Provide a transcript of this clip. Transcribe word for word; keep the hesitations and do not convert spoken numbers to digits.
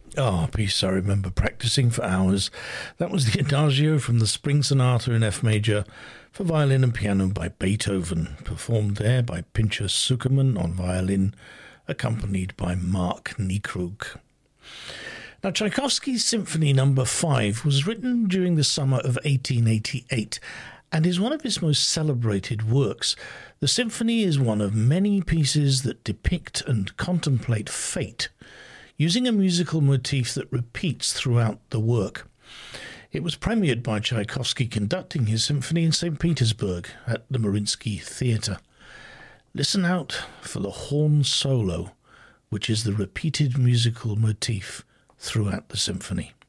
Ah, oh, piece I remember practicing for hours. That was the Adagio from the Spring Sonata in F major for violin and piano by Beethoven, performed there by Pinchas Zukerman on violin, accompanied by Mark Niekrug. Now, Tchaikovsky's Symphony Number five was written during the summer of eighteen eighty-eight and is one of his most celebrated works. The symphony is one of many pieces that depict and contemplate fate, using a musical motif that repeats throughout the work. It was premiered by Tchaikovsky conducting his symphony in Saint Petersburg at the Mariinsky Theatre. Listen out for the horn solo, which is the repeated musical motif throughout the symphony.